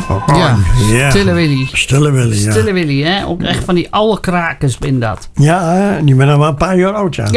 Stille Willy. Stille Willy, ja. Stille Willy, hè? Ook echt van die oude krakers ben dat. Ja, die ben al wel een paar jaar oud, ja. Ja.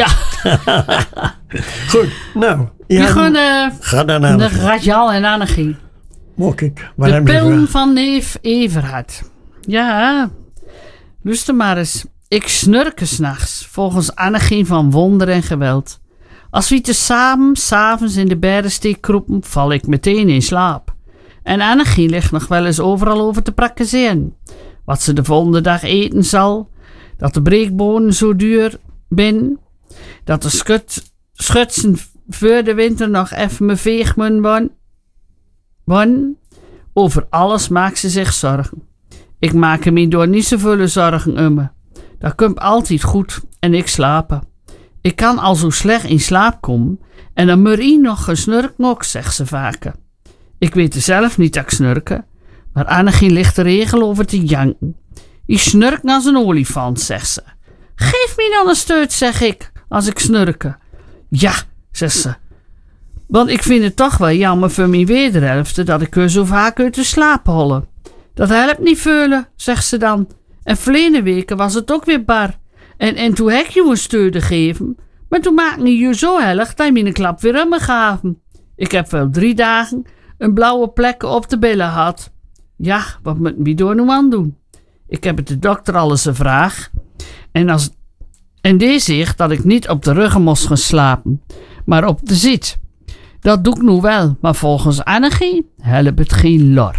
Goed, nou. We gaan naar Rajal en Annegien. Mocht ik. De pillen van neef Everhard. Ja, luister maar eens. Ik snurken 's nachts, volgens Annegien van wonder en geweld. Als we te samen, 's avonds in de berdensteek kroepen, val ik meteen in slaap. En Annegien ligt nog wel eens overal over te prakkezeren. Wat ze de volgende dag eten zal, dat de breekbonen zo duur zijn, dat de schutsen voor de winter nog even me veeg moeten worden. Over alles maakt ze zich zorgen. Ik maak me door niet zoveel zorgen om me. Dat komt altijd goed en ik slapen. Ik kan al zo slecht in slaap komen en dan Marie nog gesnurken ook, zegt ze vaker. Ik weet er zelf niet dat ik snurken, maar Annegien ligt er regel over te janken. Die snurkt als een olifant, zegt ze. Geef me dan een steut, zeg ik, als ik snurken. Ja, zegt ze. Want ik vind het toch wel jammer voor mijn wederhelfte dat ik er zo vaak uit de slaap holle. Dat helpt niet veel, zegt ze dan. En verleden weken was het ook weer bar. En toen heb ik je een steun gegeven, maar toen maakte je zo hellig dat je me een klap weer aan me gaven. Ik heb wel 3 dagen een blauwe plek op de billen gehad. Ja, wat moet ik door nu aan doen? Ik heb het de dokter alles gevraagd. En die zegt dat ik niet op de ruggen moest gaan slapen, maar op de zit. Dat doe ik nu wel, maar volgens Annegien helpt het geen lor.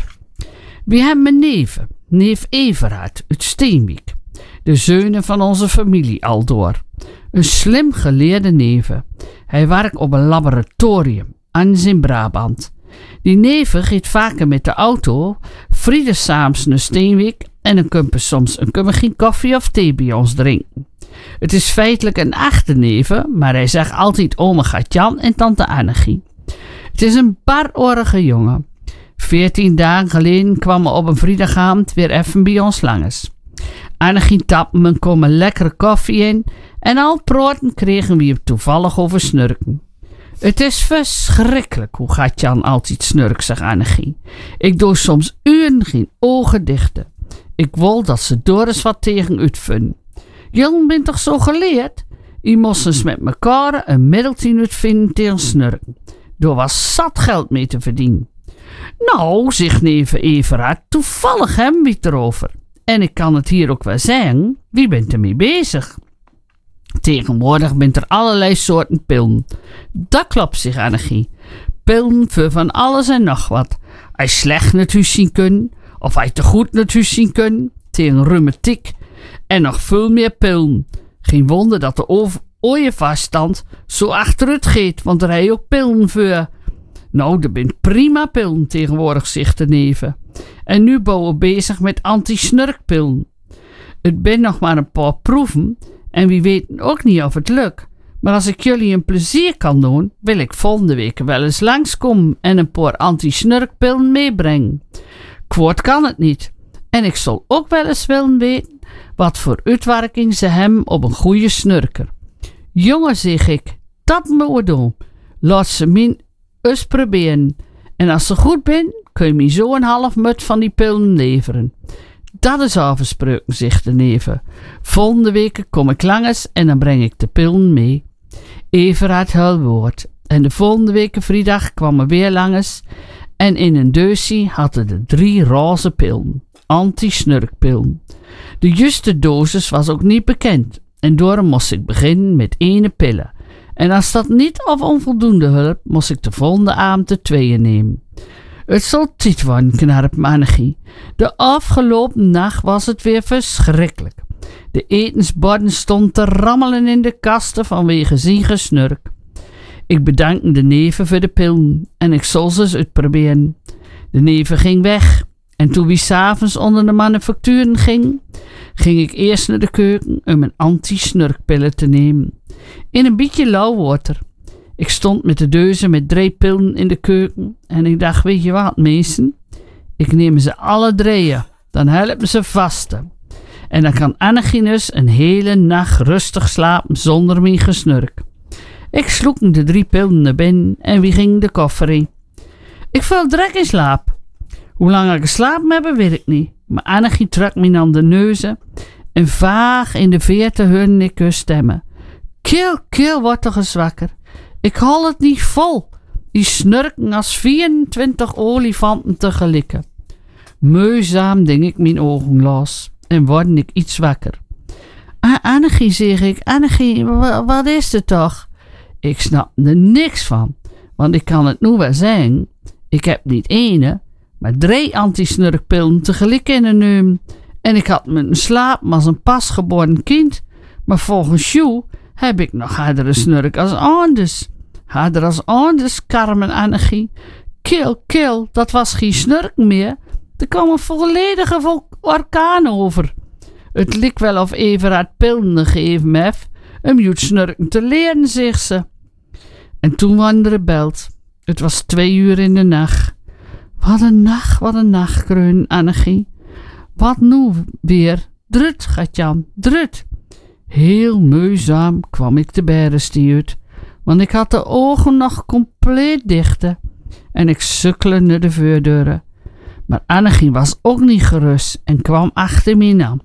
We hebben mijn neef Everhard uit Steenwijk. De zeunen van onze familie aldoor. Een slim geleerde neef. Hij werkt op een laboratorium, anders in Brabant. Die neef gaat vaker met de auto, vrienden samen naar Steenwijk en dan kunnen soms geen koffie of thee bij ons drinken. Het is feitelijk een achterneef, maar hij zegt altijd oma Gatjan en tante Annegien. Het is een baroorige jongen. 14 dagen geleden kwam hij op een vrijdagavond weer even bij ons langs. Annegien tapte me een lekkere koffie in en al praten kregen we hem toevallig over snurken. Het is verschrikkelijk hoe Gatjan altijd snurkt, zegt Annegien. Ik doe soms uren geen ogen dichten. Ik wil dat ze door eens wat tegen uitvinden. Jullie bent toch zo geleerd? Je moest eens met mekaar een middeltje uitvinden tegen snurken. Door was zat geld mee te verdienen. Nou, zegt neef Everhard, toevallig hebben we het erover. En ik kan het hier ook wel zeggen, wie bent ermee bezig? Tegenwoordig bent er allerlei soorten pillen. Dat klopt, zegt Annegien. Pillen voor van alles en nog wat. Hij slecht naar huis zien kunnen, of hij te goed naar huis zien kunnen, tegen reumatiek en nog veel meer pillen. Geen wonder dat de ooievaststand zo achteruit gaat, want er hij ook pillen voor. Nou, er zijn prima pillen tegenwoordig, zegt de neven. En nu bouwen we bezig met anti-snurkpillen. Het ben nog maar een paar proeven en wie weet ook niet of het lukt. Maar als ik jullie een plezier kan doen, wil ik volgende week wel eens langskomen en een paar anti-snurkpillen meebrengen. Kwoord kan het niet. En ik zal ook wel eens willen weten wat voor uitwerking ze hebben op een goede snurker. Jongen, zeg ik, dat moeten we doen. Laat ze min eens proberen. En als ze goed zijn, kun je me zo een half mut van die pillen leveren. Dat is afgesproken, zegt de neven. Volgende week kom ik langs en dan breng ik de pillen mee. Everhard houdt woord. En de volgende week vrijdag kwam er weer langs. En in een doosje hadden de 3 roze pillen. Anti-snurkpillen. De juiste dosis was ook niet bekend. En daarom moest ik beginnen met 1 pille. En als dat niet of onvoldoende hulp, moest ik de volgende avond de 2 nemen. Het zal tijd worden, knarpt Annegien. De afgelopen nacht was het weer verschrikkelijk. De etensborden stonden te rammelen in de kasten vanwege zijn gesnurk. Ik bedankte de neven voor de pillen en ik zal ze eens uitproberen. De neven ging weg en toen we 's avonds onder de manufacturen ging ik eerst naar de keuken om een anti-snurkpillen te nemen. In een beetje lauw water. Ik stond met de deuzen met 3 pillen in de keuken en ik dacht, weet je wat mensen? Ik neem ze alle 3, dan helpen ze vasten. En dan kan Annegien dus een hele nacht rustig slapen zonder mijn gesnurk. Ik sloeg de 3 pillen naar binnen en wie ging de koffer in. Ik val direct in slaap. Hoe lang ik geslapen heb, weet ik niet. Maar Annegie trok me aan de neuzen en vaag in de verte hoorde ik haar stemmen. Kil, wordt toch eens wakker. Ik hou het niet vol. Die snurken als 24 olifanten tegelijk. Moeizaam ding ik mijn ogen los en word ik iets wakker. Annegie, zeg ik. Annegie, wat is het toch? Ik snap er niks van, want ik kan het nu wel zeggen. Ik heb niet ene, maar 3 antisnurkpillen tegelijk in een neum. En ik had me slaap als een pasgeboren kind. Maar volgens jou heb ik nog harder snurk als anders. Harder als anders, Carmen Annegie. Kil, dat was geen snurk meer. Er kwam een volledige orkaan over. Het liep wel of Everard pillen gegeven heeft om jou snurken te leren, zegt ze. En toen wandelde belt. Het was 2 uur in de nacht. Wat een nacht, kreun Annegie. Wat nu weer? Drut, gaat Jan, drut. Heel moeizaam kwam ik de berenstie uit, want ik had de ogen nog compleet dichte en ik sukkelde naar de voordeuren. Maar Annegie was ook niet gerust en kwam achter me aan.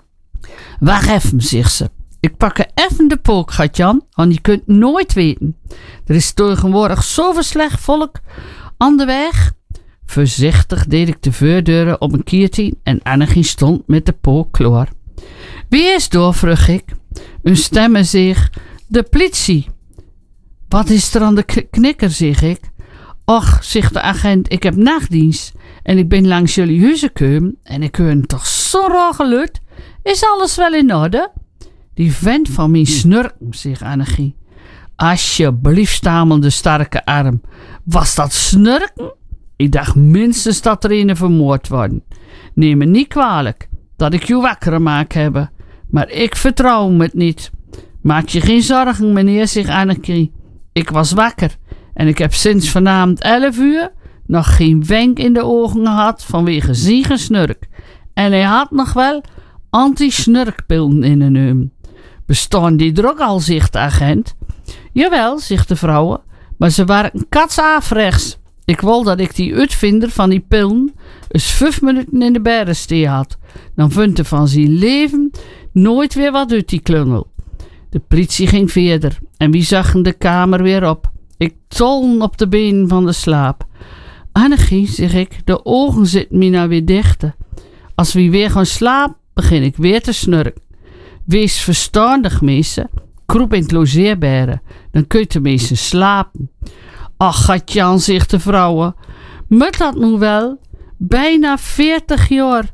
Wacht even, zegt ze. Ik pak er even de pook, gaat Jan, want je kunt nooit weten. Er is tegenwoordig zoveel slecht volk aan de weg. Voorzichtig deed ik de voordeuren op een kiertje en Annegie stond met de pook klaar. Wie is door, vroeg ik. Een stemmen zich, de politie. Wat is er aan de knikker, zeg ik. Och, zegt de agent, ik heb nachtdienst en ik ben langs jullie huizen gekomen en ik hoor toch zo raar geluid. Is alles wel in orde? Die vent van mijn snurken, zegt Annegie. Alsjeblieft, stamelde sterke arm. Was dat snurken? Ik dacht minstens dat er een vermoord worden. Neem me niet kwalijk dat ik je wakker maak hebben, maar ik vertrouw me het niet. Maak je geen zorgen, meneer, zegt Annegie. Ik was wakker en ik heb sinds vanavond 11 uur nog geen wenk in de ogen gehad vanwege ziegensnurk. En hij had nog wel anti-snurkpillen in een neum. Bestaan die er ook al, zegt de agent. Jawel, zegt de vrouw, maar ze waren katsafrechts. Ik wou dat ik die uitvinder van die pillen eens 5 minuten in de berensteen had. Dan vindt hij van zijn leven nooit weer wat uit die klungel. De politie ging verder en wie zag de kamer weer op. Ik tolde op de benen van de slaap. Annegie, zeg ik, de ogen zitten me nou weer dichten. Als we weer gaan slapen, begin ik weer te snurken. Wees verstandig, meester. Kroep in het logeerberen, dan kun je tenminste slapen. Ach, Gatjan, zegt de vrouw. Moet dat nu wel? Bijna 40 jaar.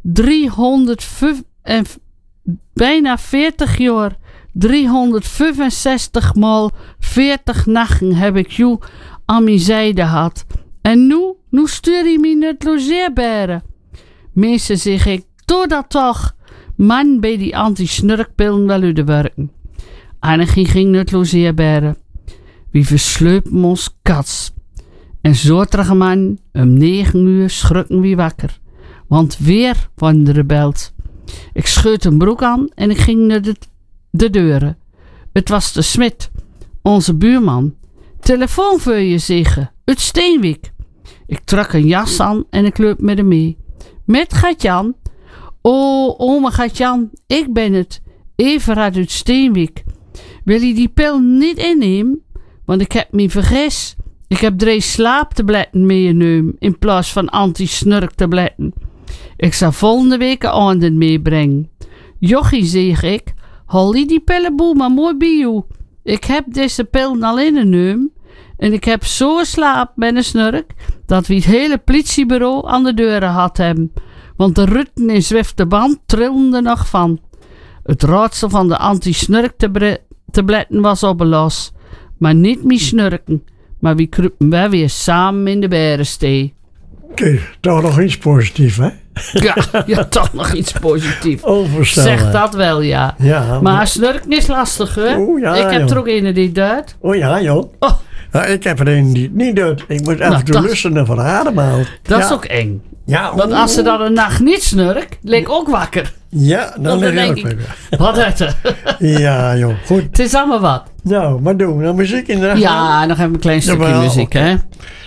365 maal 40 nachten heb ik jou aan mijn zijde gehad. En nu stuur je me naar het logeerberen. Meester, zeg ik, doe dat toch. Man, bij die anti-snurkpillen wel uit de werken. Annegie ging naar het logeerberen. Wie versleupen ons kats. En zortige man, om 9 uur schrukken we wakker. Want weer worden de rebelt. Ik scheut een broek aan en ik ging naar de deuren. Het was de Smit, onze buurman. Telefoon voor je, zeggen, uit Steenwijk. Ik trok een jas aan en ik loop met hem mee. Met Gatjan. O, oma Gatjan, ik ben het. Everard uit Steenwijk. Wil je die pil niet innemen? Want ik heb me vergist. Ik heb 3 slaaptabletten meegenomen in plaats van anti-snurktabletten. Ik zal volgende week een ander meebrengen. Jochie, zeg ik, haal die pillenboel maar mooi bij jou. Ik heb deze pillen al ingenomen en ik heb zo slaap met een snurk dat we het hele politiebureau aan de deuren had hebben. Want de rutten in zwifte band trilden er nog van. Het raadsel van de anti-snurktabletten was opgelost. Maar niet meer snurken, maar we kruipen wel weer samen in de berensteen. Oké, toch nog iets positiefs, hè? Ja, toch nog iets positiefs. Overstellen. Zeg dat wel, ja. Ja, maar snurken is lastig, hè? Oh, ja, ik heb joh. er ook een die duidt. Oh ja, joh. Oh, Ja, ik heb er een die het niet doet. Ik moet af en toe dat- lusten van ademhaal. dat Ja. is ook eng. Ja, Want als ze dan een nacht niet snurkt, lig ik ook wakker. Ja, dan Dan lig denk ik ook ik, weer. wat is het? Ja, joh. Goed. Het is allemaal wat. Nou, maar doen we dan muziek in de Ja, nog even een klein stukje Jawel, muziek, oké. hè?